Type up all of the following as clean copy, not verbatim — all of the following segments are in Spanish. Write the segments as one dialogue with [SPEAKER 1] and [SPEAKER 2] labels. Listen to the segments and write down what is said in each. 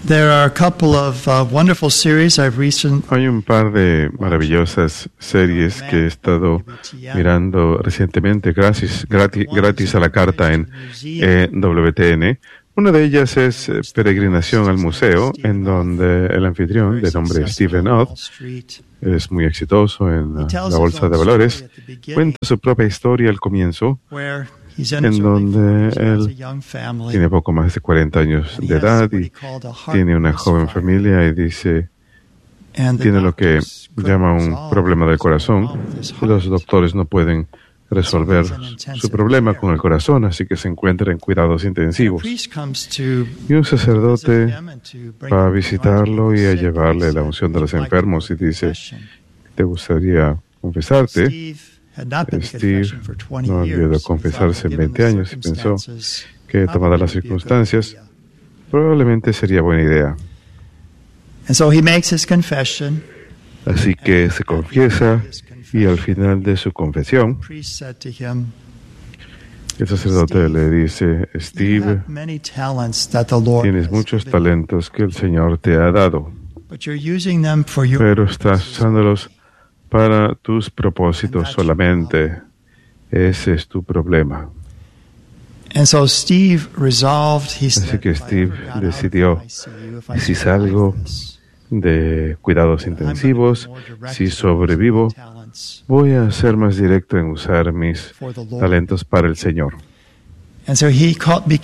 [SPEAKER 1] There are a couple of wonderful series I've
[SPEAKER 2] Hay un par de maravillosas series que he estado mirando recientemente gratis a la carta en EWTN. Una de ellas es Peregrinación al Museo, en donde el anfitrión, de nombre Stephen Ott, es muy exitoso en la bolsa de valores, cuenta su propia historia al comienzo, en donde él tiene poco más de 40 años de edad y tiene una joven familia y dice, tiene lo que llama un problema del corazón, y los doctores no pueden resolver su problema con el corazón, así que se encuentra en cuidados intensivos. Y un sacerdote va a visitarlo y a llevarle la unción de los enfermos y dice, ¿te gustaría confesarte? Steve no había ido a confesarse en 20 años y pensó que, tomadas las circunstancias, probablemente sería buena idea. Así que se confiesa y al final de su confesión, el sacerdote le dice, Steve, tienes muchos talentos que el Señor te ha dado, pero estás usándolos para tus propósitos solamente. Ese es tu problema. Así que Steve decidió, si salgo de cuidados intensivos, si sobrevivo, voy a ser más directo en usar mis talentos para el Señor. Así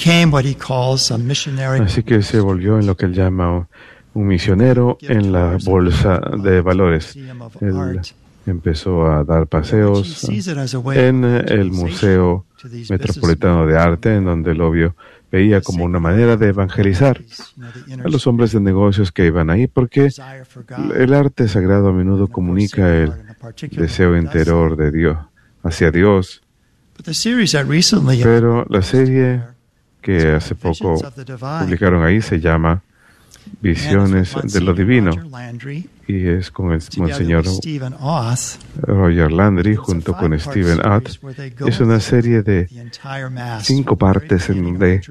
[SPEAKER 2] que se volvió en lo que él llama un misionero en la bolsa de valores. Él empezó a dar paseos en el Museo Metropolitano de Arte, en donde el veía como una manera de evangelizar a los hombres de negocios que iban ahí, porque el arte sagrado a menudo comunica el deseo interior de Dios, hacia Dios. Pero la serie que hace poco publicaron ahí se llama Visiones de lo Divino, y es con el monseñor Roger Landry junto con Stephen Ott. Es una serie de 5 partes en donde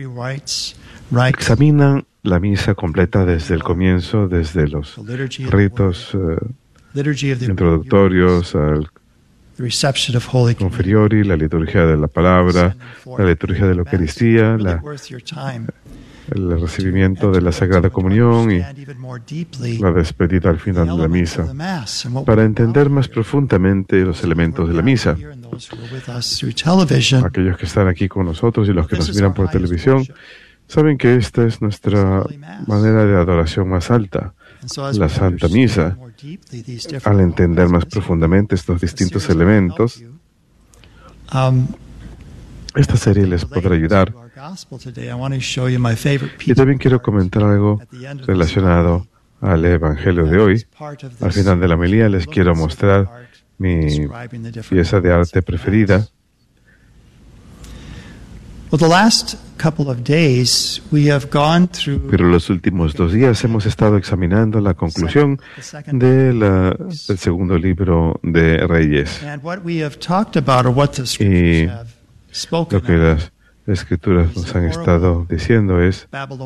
[SPEAKER 2] examinan la misa completa desde el comienzo, desde los ritos introductorios al Conferiori, la liturgia de la palabra, la liturgia de la Eucaristía, el recibimiento de la Sagrada Comunión y la despedida al final de la misa, para entender más profundamente los elementos de la misa. Aquellos que están aquí con nosotros y los que nos miran por televisión saben que esta es nuestra manera de adoración más alta, la Santa Misa. Al entender más profundamente estos distintos elementos, esta serie les podrá ayudar. Y también quiero comentar algo relacionado al Evangelio de hoy. Al final de la homilía les quiero mostrar mi pieza de arte preferida. Pero los últimos 2 días hemos estado examinando la conclusión del segundo libro de Reyes. Y lo que las Escrituras nos han estado diciendo nos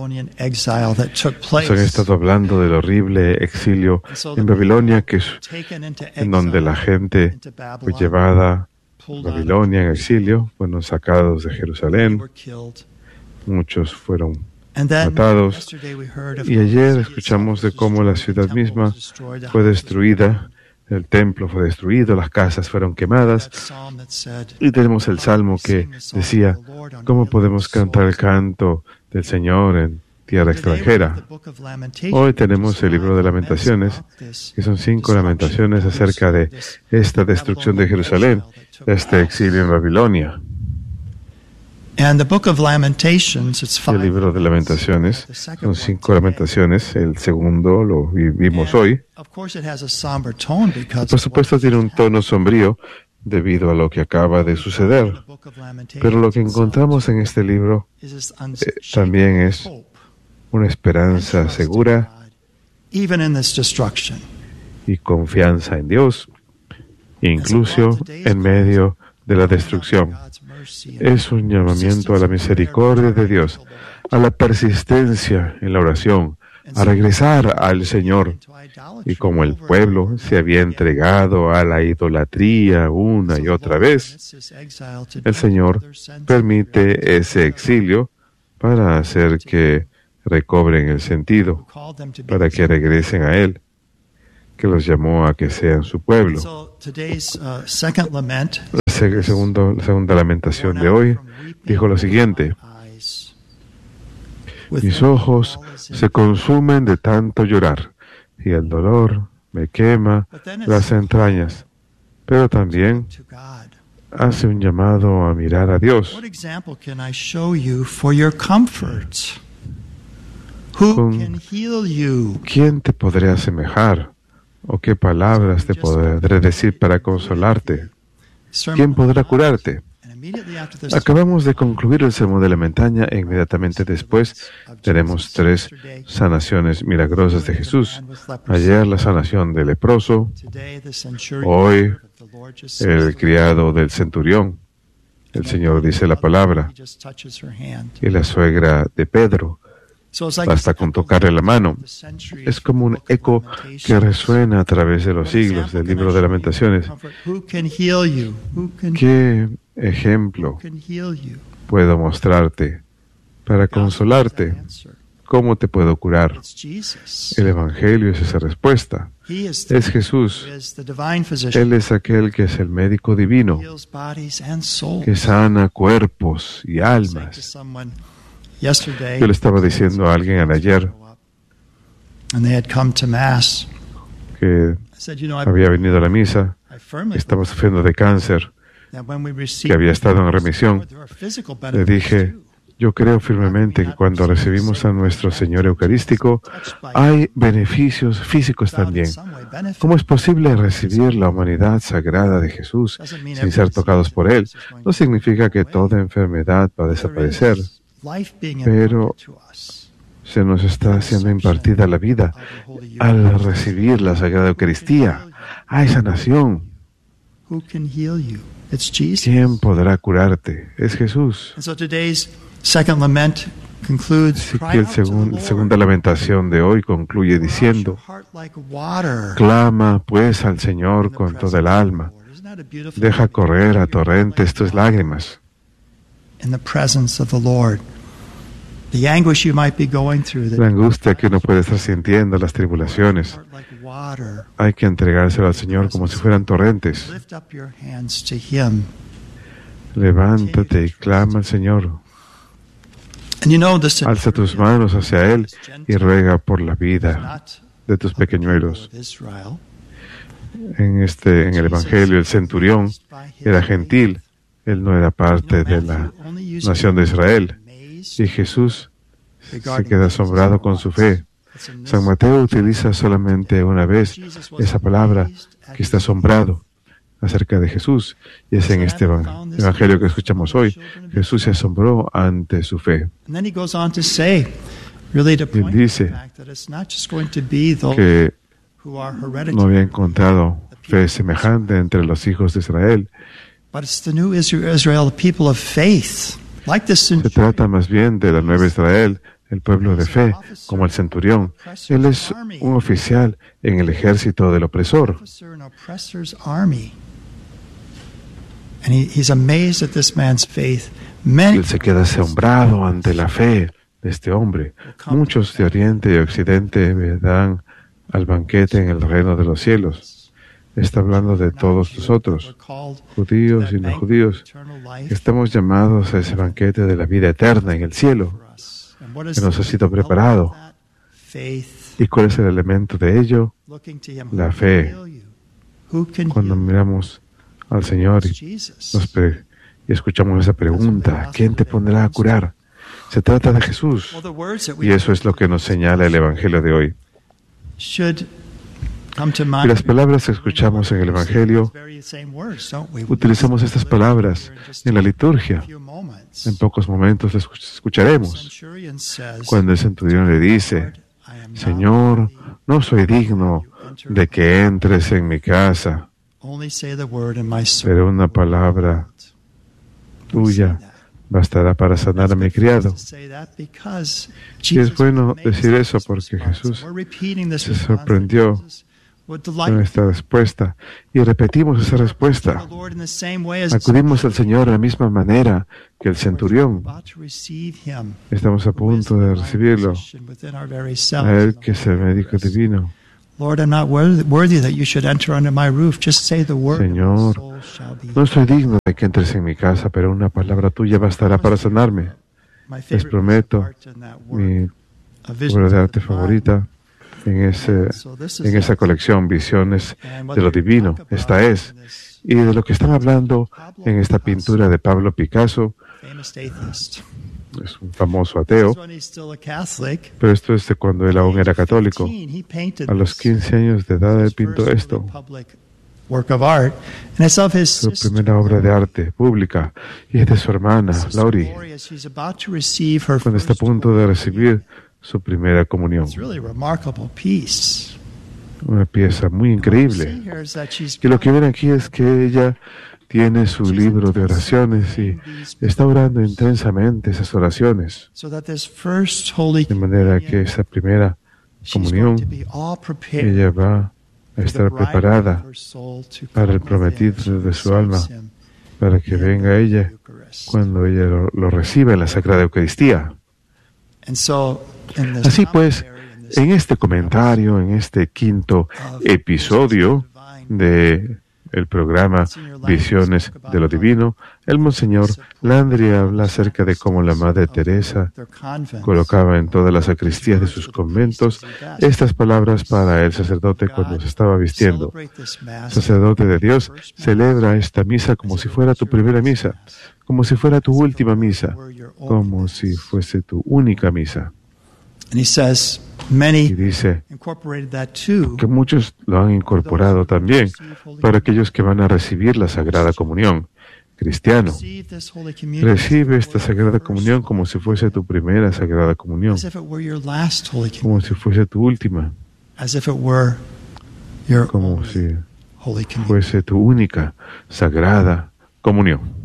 [SPEAKER 2] han estado hablando del horrible exilio en Babilonia, en donde la gente fue llevada a Babilonia en exilio, fueron sacados de Jerusalén, muchos fueron matados, y ayer escuchamos de cómo la ciudad misma fue destruida. El templo fue destruido, las casas fueron quemadas, y tenemos el salmo que decía, ¿cómo podemos cantar el canto del Señor en tierra extranjera? Hoy tenemos el libro de Lamentaciones, que son 5 lamentaciones acerca de esta destrucción de Jerusalén, este exilio en Babilonia. El libro de Lamentaciones son 5 lamentaciones. El segundo lo vimos hoy. Por supuesto tiene un tono sombrío debido a lo que acaba de suceder. Pero lo que encontramos en este libro también es una esperanza segura y confianza en Dios, incluso en medio de la destrucción. Es un llamamiento a la misericordia de Dios, a la persistencia en la oración, a regresar al Señor. Y como el pueblo se había entregado a la idolatría una y otra vez, el Señor permite ese exilio para hacer que recobren el sentido, para que regresen a Él, que los llamó a que sean su pueblo. La segunda lamentación de hoy dijo lo siguiente: mis ojos se consumen de tanto llorar, y el dolor me quema las entrañas. Pero también hace un llamado a mirar a Dios. ¿Quién te podré asemejar? ¿O qué palabras te podré decir para consolarte? ¿Quién podrá curarte? Acabamos de concluir el sermón de la montaña e inmediatamente después tenemos 3 sanaciones milagrosas de Jesús. Ayer la sanación del leproso, hoy el criado del centurión. El Señor dice la palabra. Y la suegra de Pedro. Basta con tocarle la mano. Es como un eco que resuena a través de los siglos del libro de Lamentaciones. ¿Qué ejemplo puedo mostrarte para consolarte? ¿Cómo te puedo curar? El Evangelio es esa respuesta. Es Jesús. Él es aquel que es el médico divino, que sana cuerpos y almas. Yo le estaba diciendo a alguien ayer que había venido a la misa, que estaba sufriendo de cáncer, que había estado en remisión. Le dije, yo creo firmemente que cuando recibimos a nuestro Señor Eucarístico hay beneficios físicos también. ¿Cómo es posible recibir la humanidad sagrada de Jesús sin ser tocados por Él? No significa que toda enfermedad va a desaparecer, pero se nos está siendo impartida la vida al recibir la Sagrada Eucaristía. Hay sanación. ¿Quién podrá curarte? Es Jesús. Así que la segunda lamentación de hoy concluye diciendo: clama pues al Señor con toda el alma. Deja correr a torrentes tus lágrimas. La angustia que uno puede estar sintiendo, las tribulaciones, hay que entregárselo al Señor como si fueran torrentes. Levántate y clama al Señor. Alza tus manos hacia Él y ruega por la vida de tus pequeñuelos. En el Evangelio, el centurión era gentil. Él no era parte de la nación de Israel. Y Jesús se queda asombrado con su fe. San Mateo utiliza solamente una vez esa palabra, que está asombrado acerca de Jesús. Y es en este Evangelio que escuchamos hoy. Jesús se asombró ante su fe. Y él dice que no había encontrado fe semejante entre los hijos de Israel. Se trata más bien de la nueva Israel, el pueblo de fe, como el centurión. Él es un oficial en el ejército del opresor. Él se queda asombrado ante la fe de este hombre. Muchos de Oriente y Occidente vendrán al banquete en el reino de los cielos. Está hablando de todos nosotros, judíos y no judíos, que estamos llamados a ese banquete de la vida eterna en el cielo, que nos ha sido preparado. ¿Y cuál es el elemento de ello? La fe. Cuando miramos al Señor y escuchamos esa pregunta, ¿quién te pondrá a curar? Se trata de Jesús. Y eso es lo que nos señala el Evangelio de hoy. Y las palabras que escuchamos en el Evangelio, utilizamos estas palabras en la liturgia. En pocos momentos las escucharemos. Cuando el centurión le dice: Señor, no soy digno de que entres en mi casa, pero una palabra tuya bastará para sanar a mi criado. Y es bueno decir eso porque Jesús se sorprendió con esta respuesta y repetimos esa respuesta. Acudimos al Señor de la misma manera que el centurión. Estamos a punto de recibirlo, a Él que es el médico divino. Señor, no soy digno de que entres en mi casa, pero una palabra tuya bastará para sanarme. Les prometo mi obra de arte favorita en esa colección, Visiones de lo Divino. Esta es. Y de lo que están hablando en esta pintura de Pablo Picasso, es un famoso ateo, pero esto es de cuando él aún era católico. A los 15 años de edad él pintó esto, su primera obra de arte pública, y es de su hermana, Laurie, cuando está a punto de recibir su primera comunión. Una pieza muy increíble. Y lo que ven aquí es que ella tiene su libro de oraciones y está orando intensamente esas oraciones, de manera que esa primera comunión ella va a estar preparada para el prometido de su alma, para que venga ella cuando ella lo reciba en la Sagrada Eucaristía. Así pues, en este comentario, en este quinto episodio de el programa Visiones de lo Divino, el Monseñor Landry habla acerca de cómo la Madre Teresa colocaba en todas las sacristías de sus conventos estas palabras para el sacerdote cuando se estaba vistiendo. Sacerdote de Dios, celebra esta misa como si fuera tu primera misa, como si fuera tu última misa, como si fuese tu única misa. Y dice que muchos lo han incorporado también para aquellos que van a recibir la Sagrada Comunión. Cristiano, recibe esta Sagrada Comunión como si fuese tu primera Sagrada Comunión, como si fuese tu última, como si fuese tu única Sagrada Comunión.